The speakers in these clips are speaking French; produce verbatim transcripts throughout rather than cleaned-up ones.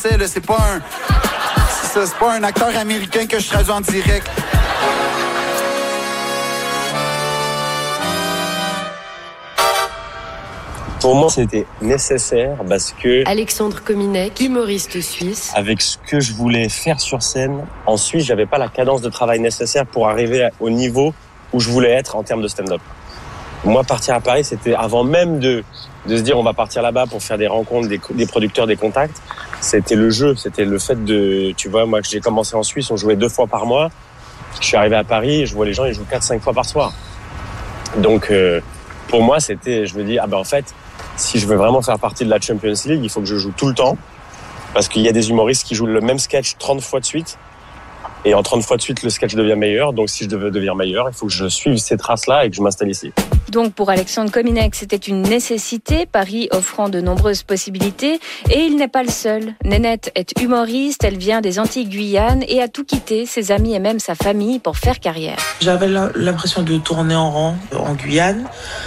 français, là. C'est pas un... C'est ça, c'est pas un acteur américain que je traduis en direct. Pour moi, c'était nécessaire parce que... Alexandre Kominek, humoriste suisse. Avec ce que je voulais faire sur scène, en Suisse, j'avais pas la cadence de travail nécessaire pour arriver au niveau où je voulais être en termes de stand-up. Moi, partir à Paris, c'était avant même de, de se dire on va partir là-bas pour faire des rencontres, des, des producteurs, des contacts. C'était le jeu, c'était le fait de... Tu vois, moi, j'ai commencé en Suisse, on jouait deux fois par mois. Je suis arrivé à Paris, je vois les gens, ils jouent quatre, cinq fois par soir. Donc, euh, pour moi, c'était... Je me dis, ah ben en fait, si je veux vraiment faire partie de la Champions League, il faut que je joue tout le temps. Parce qu'il y a des humoristes qui jouent le même sketch trente fois de suite. Et en trente fois de suite, le sketch devient meilleur. Donc, si je veux devenir meilleur, il faut que je suive ces traces-là et que je m'installe ici. Donc, pour Alexandre Kominek, c'était une nécessité, Paris offrant de nombreuses possibilités. Et il n'est pas le seul. Nénette est humoriste, elle vient des Antilles-Guyane et a tout quitté, ses amis et même sa famille, pour faire carrière. J'avais l'impression de tourner en rond en Guyane.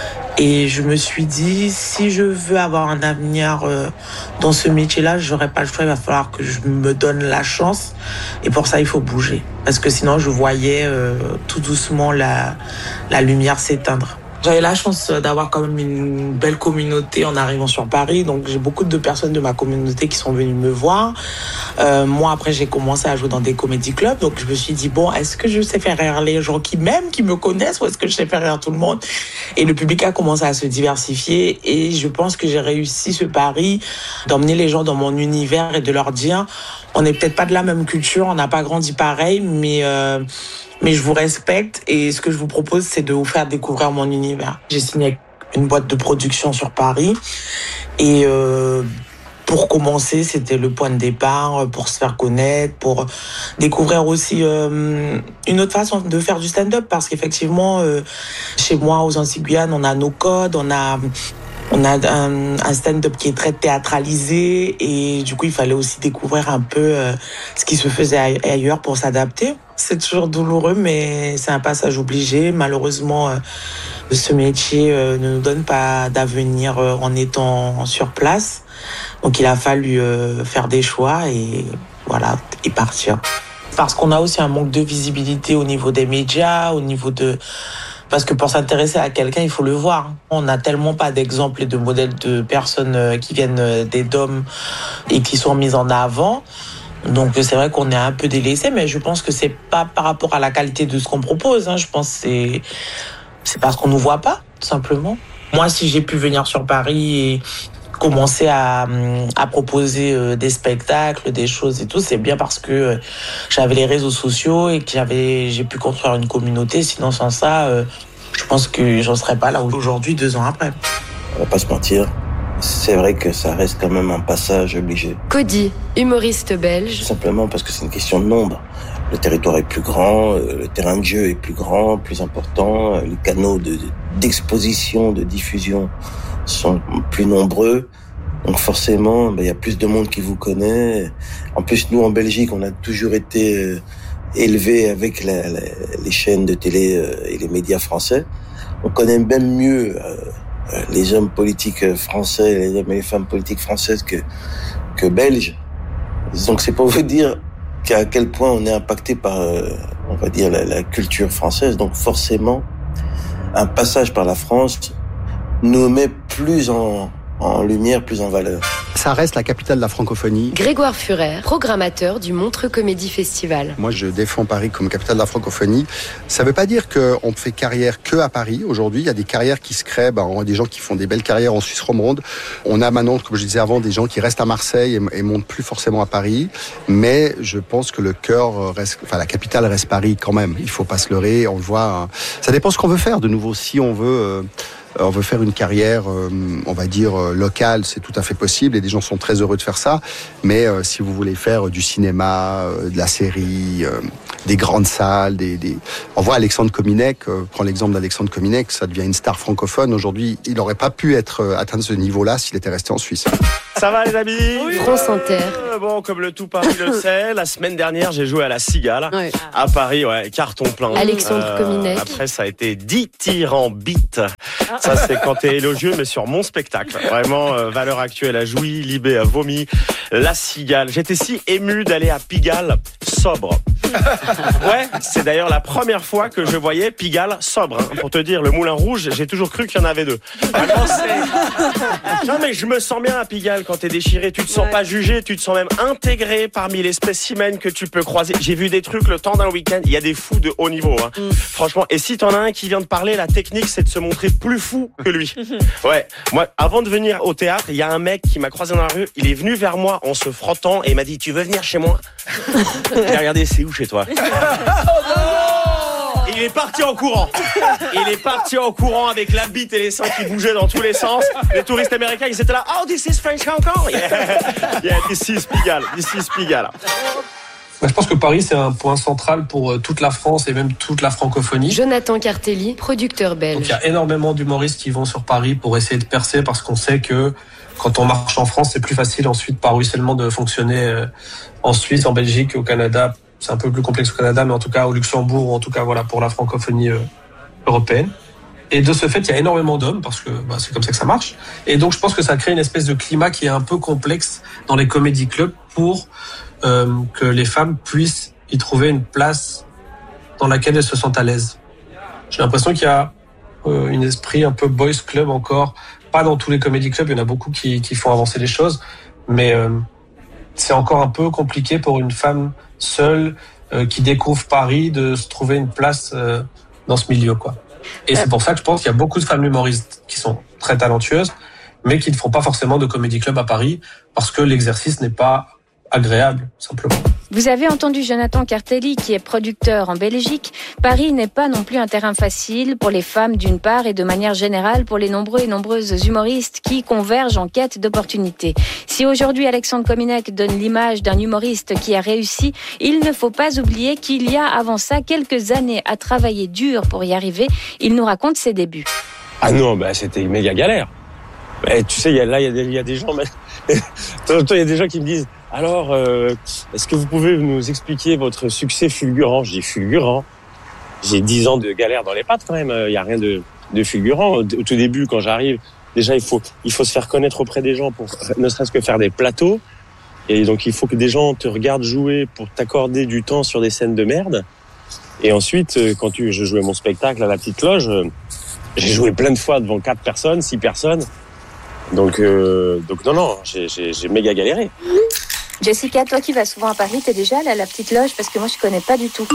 Et je me suis dit, si je veux avoir un avenir dans ce métier-là, j'aurais pas le choix, il va falloir que je me donne la chance. Et pour ça, il faut bouger. Parce que sinon, je voyais euh, tout doucement la, la lumière s'éteindre. J'avais la chance d'avoir quand même une belle communauté en arrivant sur Paris. Donc, j'ai beaucoup de personnes de ma communauté qui sont venues me voir. Euh, moi, après, j'ai commencé à jouer dans des comédie clubs. Donc, je me suis dit, bon, est-ce que je sais faire rire les gens qui m'aiment, qui me connaissent, ou est-ce que je sais faire rire tout le monde? Et le public a commencé à se diversifier. Et je pense que j'ai réussi ce pari d'emmener les gens dans mon univers et de leur dire, on n'est peut-être pas de la même culture, on n'a pas grandi pareil, mais... Euh, Mais je vous respecte et ce que je vous propose, c'est de vous faire découvrir mon univers. J'ai signé avec une boîte de production sur Paris et euh, pour commencer, c'était le point de départ pour se faire connaître, pour découvrir aussi euh, une autre façon de faire du stand-up parce qu'effectivement, euh, chez moi, aux Antilles-Guyane, on a nos codes, on a... On a un, un stand-up qui est très théâtralisé et du coup, il fallait aussi découvrir un peu euh, ce qui se faisait ailleurs pour s'adapter. C'est toujours douloureux, mais c'est un passage obligé. Malheureusement, euh, ce métier euh, ne nous donne pas d'avenir euh, en étant sur place. Donc, il a fallu euh, faire des choix et voilà, et partir. Parce qu'on a aussi un manque de visibilité au niveau des médias, au niveau de... Parce que pour s'intéresser à quelqu'un, il faut le voir. On n'a tellement pas d'exemples et de modèles de personnes qui viennent des D O M et qui sont mises en avant. Donc c'est vrai qu'on est un peu délaissé, mais je pense que c'est pas par rapport à la qualité de ce qu'on propose. Hein. Je pense que c'est, c'est parce qu'on nous voit pas, tout simplement. Moi, si j'ai pu venir sur Paris et commencer à, à proposer des spectacles, des choses et tout, c'est bien parce que j'avais les réseaux sociaux et que j'avais, j'ai pu construire une communauté. Sinon, sans ça, je pense que j'en serais pas là aujourd'hui, deux ans après. On va pas se mentir, c'est vrai que ça reste quand même un passage obligé. Cody, humoriste belge. Tout simplement parce que c'est une question de nombre. Le territoire est plus grand, le terrain de jeu est plus grand, plus important, les canaux de, d'exposition, de diffusion sont plus nombreux. Donc forcément, ben, y a plus de monde qui vous connaît. En plus, nous, en Belgique, on a toujours été euh, élevés avec la, la, les chaînes de télé euh, et les médias français. On connaît même mieux euh, les hommes politiques français, les hommes et les femmes politiques françaises que, que belges. Donc c'est pour vous dire qu'à quel point on est impacté par, euh, on va dire, la, la culture française. Donc forcément, un passage par la France nous met plus en, en lumière, plus en valeur. Ça reste la capitale de la francophonie. Grégoire Furer, programmateur du Montreux Comédie Festival. Moi, je défends Paris comme capitale de la francophonie. Ça ne veut pas dire qu'on fait carrière que à Paris. Aujourd'hui, il y a des carrières qui se créent. Ben, on a des gens qui font des belles carrières en Suisse romande. On a maintenant, comme je disais avant, des gens qui restent à Marseille et, et montent plus forcément à Paris. Mais je pense que le cœur reste, enfin, la capitale reste Paris quand même. Il faut pas se leurrer. On le voit. Hein. Ça dépend ce qu'on veut faire. De nouveau, si on veut. Euh, on veut faire une carrière, euh, on va dire, euh, locale, c'est tout à fait possible et des gens sont très heureux de faire ça. Mais euh, si vous voulez faire du cinéma, euh, de la série, euh, des grandes salles, des, des... on voit Alexandre Kominek, euh, prends l'exemple d'Alexandre Kominek, ça devient une star francophone. Aujourd'hui, il n'aurait pas pu être euh, atteindre ce niveau-là s'il était resté en Suisse. Ça va les amis? Oui. France Inter. Euh, bon, comme le tout Paris le sait, la semaine dernière, j'ai joué à la Cigale. Ouais. À Paris, ouais, carton plein. Alexandre euh, Cominec. Après, ça a été dix tirs en bite. Ça, c'est quand t'es élogieux, mais sur mon spectacle. Vraiment, euh, valeur actuelle a joui, Libé a vomi. La Cigale. J'étais si ému d'aller à Pigalle sobre. Ouais, c'est d'ailleurs la première fois que je voyais Pigalle sobre. Hein. Pour te dire, le Moulin Rouge, j'ai toujours cru qu'il y en avait deux. Vraiment, c'est... Non mais je me sens bien à Pigalle quand t'es déchiré. Tu te sens ouais. pas jugé, tu te sens même intégré parmi les spécimens que tu peux croiser. J'ai vu des trucs le temps d'un week-end. Il y a des fous de haut niveau. Hein. Mm. Franchement, et si t'en as un qui vient de parler, la technique, c'est de se montrer plus fou que lui. Ouais. Moi, avant de venir au théâtre, il y a un mec qui m'a croisé dans la rue. Il est venu vers moi en se frottant et il m'a dit: tu veux venir chez moi? J'ai regardé, c'est où chez toi? Il est parti en courant. Il est parti en courant avec la bite et les seins qui bougeaient dans tous les sens. Les touristes américains, ils étaient là. Oh, this is French Hong Kong. Yeah, yeah, this is Pigalle. This is Pigalle. Je pense que Paris, c'est un point central pour toute la France et même toute la francophonie. Jonathan Cartelli, producteur belge. Donc, il y a énormément d'humoristes qui vont sur Paris pour essayer de percer parce qu'on sait que quand on marche en France, c'est plus facile ensuite par ruissellement de fonctionner en Suisse, en Belgique, au Canada. C'est un peu plus complexe au Canada, mais en tout cas au Luxembourg, ou en tout cas voilà pour la francophonie euh, européenne. Et de ce fait, il y a énormément d'hommes, parce que bah, c'est comme ça que ça marche. Et donc je pense que ça crée une espèce de climat qui est un peu complexe dans les comédie clubs pour euh, que les femmes puissent y trouver une place dans laquelle elles se sentent à l'aise. J'ai l'impression qu'il y a euh, un esprit un peu boys club encore, pas dans tous les comédie clubs, il y en a beaucoup qui, qui font avancer les choses, mais euh, c'est encore un peu compliqué pour une femme seule euh, qui découvre Paris de se trouver une place euh, dans ce milieu, quoi. Et c'est pour ça que je pense qu'il y a beaucoup de femmes humoristes qui sont très talentueuses, mais qui ne font pas forcément de comédie club à Paris parce que l'exercice n'est pas agréable, simplement. Vous avez entendu Jonathan Cartelli, qui est producteur en Belgique. Paris n'est pas non plus un terrain facile pour les femmes d'une part et de manière générale pour les nombreux et nombreuses humoristes qui convergent en quête d'opportunités. Si aujourd'hui Alexandre Cominec donne l'image d'un humoriste qui a réussi, il ne faut pas oublier qu'il y a avant ça quelques années à travailler dur pour y arriver. Il nous raconte ses débuts. Ah non, bah c'était une méga galère. Mais tu sais, y a, là, il y, y a des gens... Mais... il y a des gens qui me disent: alors, euh, est-ce que vous pouvez nous expliquer votre succès fulgurant? Je dis fulgurant. J'ai dix ans de galère dans les pattes quand même. Il y a rien de, de fulgurant. Au tout début, quand j'arrive, déjà il faut il faut se faire connaître auprès des gens pour ne serait-ce que faire des plateaux. Et donc il faut que des gens te regardent jouer pour t'accorder du temps sur des scènes de merde. Et ensuite, quand tu, je jouais mon spectacle à la Petite Loge, j'ai joué plein de fois devant quatre personnes, six personnes. Donc, euh, donc non, non, j'ai, j'ai, j'ai méga galéré. Jessica, toi qui vas souvent à Paris, t'es déjà allée à la Petite Loge? Parce que moi, je connais pas du tout.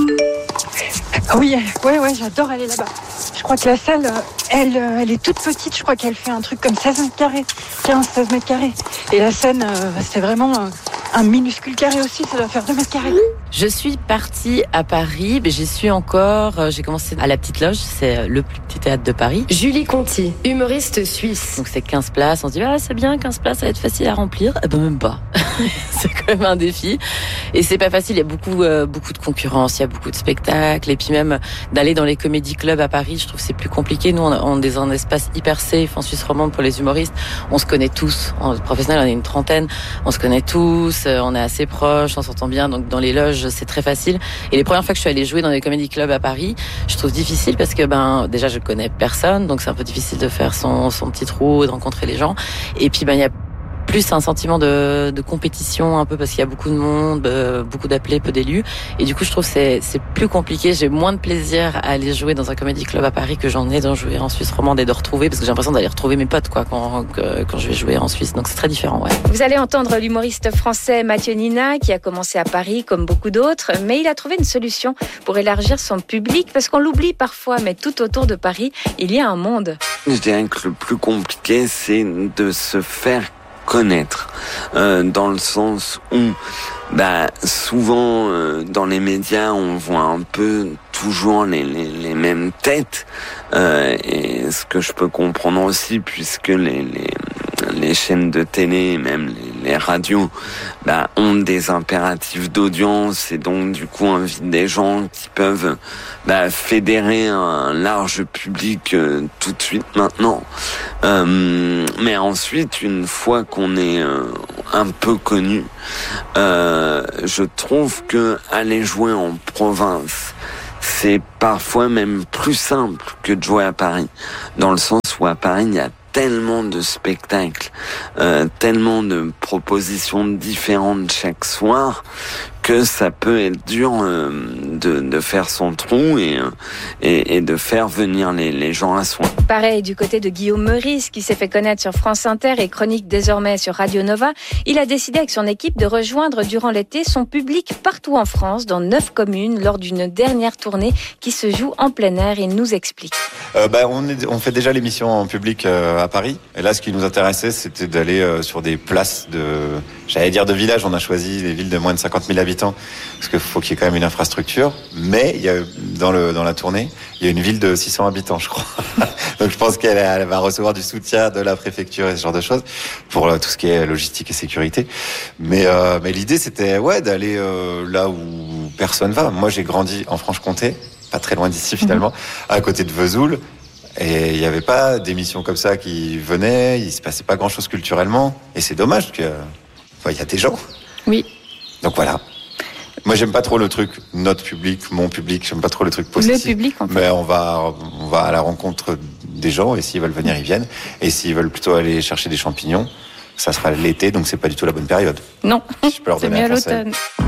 Oui, ouais, ouais, j'adore aller là-bas. Je crois que la salle, elle, elle est toute petite. Je crois qu'elle fait un truc comme seize mètres carrés, quinze, seize mètres carrés. Et la scène, c'est vraiment un minuscule carré aussi. Ça doit faire deux mètres carrés. Je suis partie à Paris, mais j'y suis encore. J'ai commencé à la Petite Loge, c'est le plus petit théâtre de Paris. Julie Conti, humoriste suisse. Donc c'est quinze places. On se dit, ah, c'est bien, quinze places, ça va être facile à remplir. Eh ben même pas. C'est quand même un défi. Et c'est pas facile. Il y a beaucoup, euh, beaucoup de concurrence. Il y a beaucoup de spectacles. Et puis même d'aller dans les comédie clubs à Paris, je trouve que c'est plus compliqué. Nous, on, on est dans un espace hyper safe en Suisse romande pour les humoristes. On se connaît tous. En professionnel, on est une trentaine. On se connaît tous. On est assez proches. On s'entend bien. Donc dans les loges, c'est très facile. Et les premières fois que je suis allée jouer dans des comédie clubs à Paris, je trouve difficile parce que ben déjà je connais personne, donc c'est un peu difficile de faire son son petit trou, de rencontrer les gens. Et puis ben il y a plus un sentiment de, de compétition un peu parce qu'il y a beaucoup de monde, euh, beaucoup d'appelés, peu d'élus. Et du coup, je trouve que c'est, c'est plus compliqué. J'ai moins de plaisir à aller jouer dans un comédie club à Paris que j'en ai d'en jouer en Suisse romande et de retrouver, parce que j'ai l'impression d'aller retrouver mes potes quoi quand, quand je vais jouer en Suisse. Donc c'est très différent, ouais. Vous allez entendre l'humoriste français Mathieu Nina qui a commencé à Paris comme beaucoup d'autres, mais il a trouvé une solution pour élargir son public parce qu'on l'oublie parfois, mais tout autour de Paris, il y a un monde. Je dirais que le plus compliqué, c'est de se faire connaître, euh, dans le sens où bah souvent euh, dans les médias on voit un peu toujours les, les, les mêmes têtes, euh, et ce que je peux comprendre aussi puisque les, les, les chaînes de télé et même les, les radios bah, ont des impératifs d'audience et donc du coup invitent des gens qui peuvent bah, fédérer un large public euh, tout de suite maintenant. Euh, mais ensuite, une fois qu'on est euh, un peu connu, euh, je trouve que aller jouer en province, c'est parfois même plus simple que de jouer à Paris, dans le sens où à Paris, il y a tellement de spectacles, euh, tellement de propositions différentes chaque soir, que ça peut être dur euh, de, de faire son trou et, et, et de faire venir les, les gens à soi. Pareil du côté de Guillaume Meurice, qui s'est fait connaître sur France Inter et chronique désormais sur Radio Nova. Il a décidé avec son équipe de rejoindre durant l'été son public partout en France, dans neuf communes, lors d'une dernière tournée qui se joue en plein air. Il nous explique. Euh, bah, on, est, on fait déjà l'émission en public euh, à Paris. Et là, ce qui nous intéressait, c'était d'aller euh, sur des places de, j'allais dire de villages. On a choisi les villes de moins de cinquante mille habitants parce qu'il faut qu'il y ait quand même une infrastructure. Mais il y a, dans, le, dans la tournée, il y a une ville de six cents habitants, je crois. Donc je pense qu'elle elle va recevoir du soutien de la préfecture et ce genre de choses pour euh, tout ce qui est logistique et sécurité. Mais, euh, mais l'idée, c'était ouais, d'aller euh, là où personne va. Moi, j'ai grandi en Franche-Comté, pas très loin d'ici finalement, mmh. à côté de Vesoul. Et il n'y avait pas d'émissions comme ça qui venaient, il ne se passait pas grand-chose culturellement. Et c'est dommage, parce que enfin, y a des gens. Oui. Donc voilà. Moi, j'aime pas trop le truc, notre public, mon public, j'aime pas trop le truc positif. Le public, en fait. Mais on va, on va à la rencontre des gens, et s'ils veulent venir, ils viennent. Et s'ils veulent plutôt aller chercher des champignons, ça sera l'été, donc c'est pas du tout la bonne période. Non, je peux leur c'est donner mieux un à conseil. l'automne.